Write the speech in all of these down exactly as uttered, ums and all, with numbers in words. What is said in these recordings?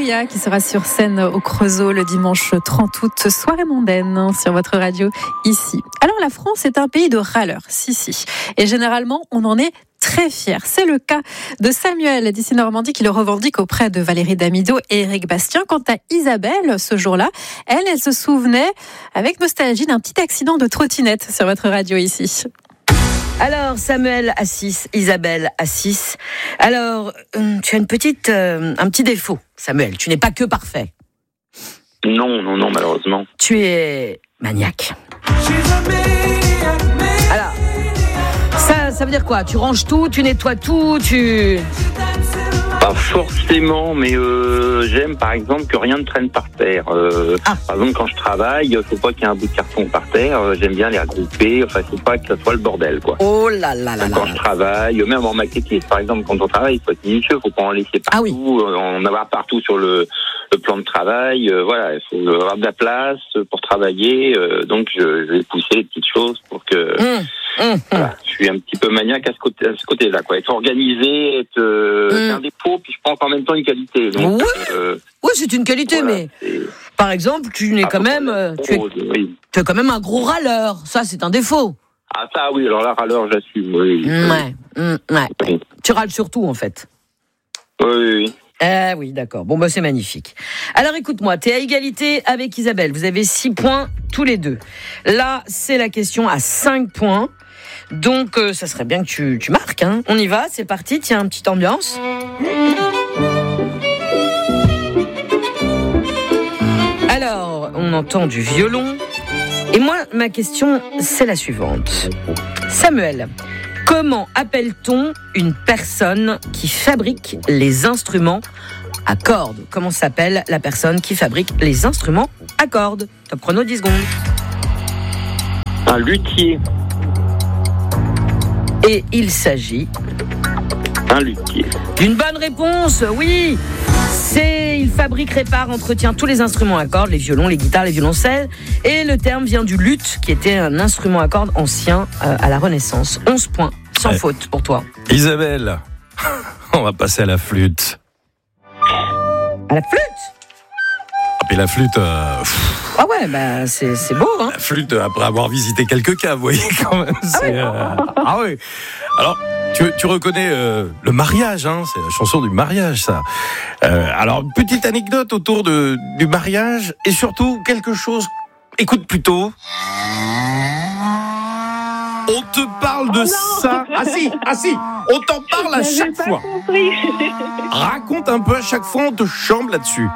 Gloria qui sera sur scène au Creusot le dimanche trente août, soirée mondaine sur votre radio ici. Alors la France est un pays de râleurs, si si, et généralement on en est très fier. C'est le cas de Samuel d'ici Normandie qui le revendique auprès de Valérie Damido et Éric Bastien. Quant à Isabelle, ce jour-là, elle, elle se souvenait avec nostalgie d'un petit accident de trottinette sur votre radio ici. Alors, Samuel à six, Isabelle à six. Alors, euh, tu as une petite, euh, un petit défaut, Samuel. Tu n'es pas que parfait. Non, non, non, malheureusement. Tu es maniaque. Alors, ça, ça veut dire quoi ? Tu ranges tout, tu nettoies tout, tu... Pas forcément, mais euh, j'aime par exemple que rien ne traîne par terre. Euh, ah. Par exemple, quand je travaille, il faut pas qu'il y ait un bout de carton par terre. Euh, j'aime bien les regrouper. Enfin, il faut pas que ça soit le bordel, quoi. Oh là là là là. Quand je travaille, même en maquettiste, par exemple, quand on travaille, il faut être minutieux. Il faut pas en laisser partout. Ah oui. En avoir partout sur le, le plan de travail. Euh, voilà, il faut avoir de la place pour travailler. Euh, donc, je, je vais pousser les petites choses pour que. Mmh. Mmh. Voilà, je suis un petit peu maniaque à ce côté, à ce côté-là, quoi. Être organisé, être euh, mmh. c'est un défaut, puis je pense en même temps une qualité. Donc, oui, euh, oui, c'est une qualité, voilà, mais c'est... par exemple, tu n'es ah, quand même, euh, tu, es, oui. tu es quand même un gros râleur. Ça, c'est un défaut. Ah ça, oui. Alors là, râleur, j'assume. Oui. Ouais, mmh, ouais. Oui. Tu râles surtout, en fait. Oui, oui, oui. Ah oui, d'accord. Bon, bah c'est magnifique. Alors écoute-moi, tu es à égalité avec Isabelle. Vous avez six points tous les deux. Là, c'est la question à cinq points. Donc, euh, ça serait bien que tu, tu marques. Hein. On y va, c'est parti. Tiens, une petite ambiance. Alors, on entend du violon. Et moi, ma question, c'est la suivante. Samuel, comment appelle-t-on une personne qui fabrique les instruments à cordes ? Comment s'appelle la personne qui fabrique les instruments à cordes ? Top chrono, dix secondes. Un luthier. Et il s'agit... Un luthier. D'une bonne réponse, oui. C'est... Il fabrique, répare, entretient tous les instruments à cordes, les violons, les guitares, les violoncelles. Et le terme vient du luth, qui était un instrument à cordes ancien euh, à la Renaissance. onze points, sans ouais. faute pour toi. Isabelle, on va passer à la flûte. À la flûte ? Et la flûte... Euh, ah ouais, bah c'est, c'est beau, hein. La flûte, après avoir visité quelques cas, vous voyez, quand même. C'est, ah, oui. Euh, ah oui. Alors, tu, tu reconnais euh, le mariage, hein. C'est la chanson du mariage, ça. Euh, alors, une petite anecdote autour de, du mariage, et surtout, quelque chose... Écoute plutôt... On te parle de oh ça. Ah si, ah si, on t'en parle à chaque fois. Raconte un peu à chaque fois, on te chambre là-dessus.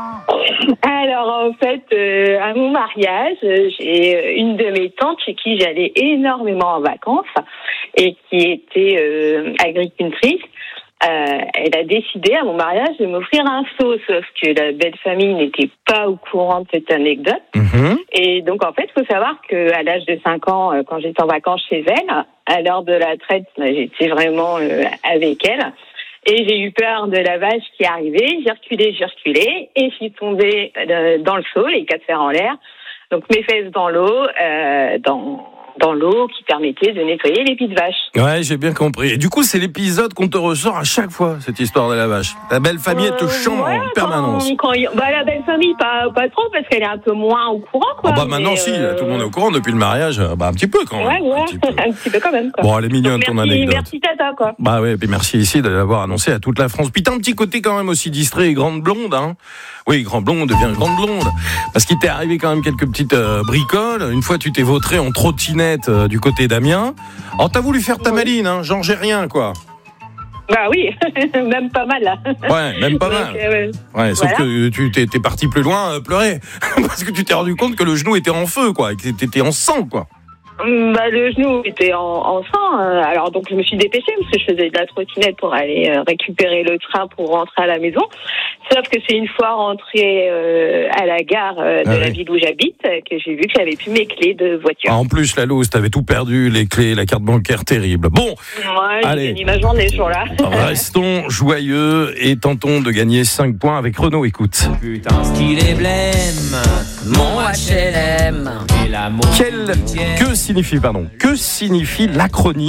Alors en fait, euh, à mon mariage, j'ai une de mes tantes chez qui j'allais énormément en vacances et qui était euh, agricultrice. Euh, elle a décidé à mon mariage de m'offrir un seau, sauf que la belle famille n'était pas au courant de cette anecdote. Mmh. Et donc en fait, il faut savoir qu'à l'âge de cinq ans, quand j'étais en vacances chez elle, à l'heure de la traite, j'étais vraiment euh, avec elle. Et j'ai eu peur de la vache qui arrivait, j'ai reculé, j'ai reculé, et je suis tombée dans le seau, les quatre fers en l'air. Donc mes fesses dans l'eau, euh, dans... dans l'eau qui permettait de nettoyer les pieds de vache. Ouais, j'ai bien compris. Et du coup, c'est l'épisode qu'on te ressort à chaque fois, cette histoire de la vache. La belle famille, elle te chambre euh, ouais, en permanence. Quand, quand, bah, la belle famille, pas, pas trop, parce qu'elle est un peu moins au courant, quoi. Oh, bah, maintenant, si, euh... tout le monde est au courant depuis le mariage. Bah, un petit peu, quand même. Ouais, ouais, un petit peu, un petit peu quand même, quoi. Bon, elle est mignonne, ton merci, anecdote. Merci, Tata, quoi. Bah, ouais, et puis merci ici de l'avoir annoncé à toute la France. Puis t'as un petit côté, quand même, aussi distrait et grande blonde, hein. Oui, grand blonde devient grande blonde. Parce qu'il t'est arrivé quand même quelques petites euh, bricoles. Une fois, tu t'es vautré en trottinette euh, du côté d'Amiens. Alors, t'as voulu faire ta maline, hein, genre j'ai rien, quoi. Bah oui, même pas mal, là. Ouais, même pas mal. Donc, euh, ouais, sauf voilà. que tu t'es, t'es parti plus loin euh, pleurer. Parce que tu t'es rendu compte que le genou était en feu, quoi. Et que t'étais en sang, quoi. Bah, le genou était en, en sang, alors donc je me suis dépêchée parce que je faisais de la trottinette pour aller récupérer le train pour rentrer à la maison. Sauf que c'est une fois rentrée euh, à la gare euh, de ah la oui. ville où j'habite que j'ai vu que j'avais plus mes clés de voiture. Ah, en plus, la loose, t'avais tout perdu, les clés, la carte bancaire, terrible. Bon, ouais, allez, j'ai fini ma journée ce jour-là. Restons joyeux et tentons de gagner cinq points avec Renaud. Écoute. Putain, ce qu'il est blême, mon H L M. Quel, que signifie, pardon, que signifie l'acronyme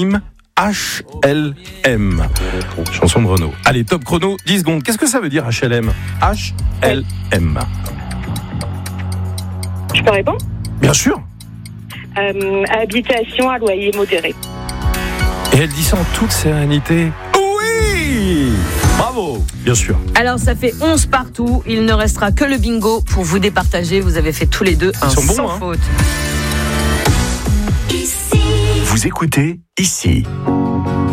H L M. Chanson de Renaud. Allez, top chrono, dix secondes. Qu'est-ce que ça veut dire H L M? H L M. Je peux répondre? Bien sûr. Euh, habitation à loyer modéré. Et elle dit ça en toute sérénité. Oui! Bravo, bien sûr. Alors ça fait onze partout, il ne restera que le bingo pour vous départager. Vous avez fait tous les deux un Ils sont bons, sans hein. faute. Vous écoutez ici.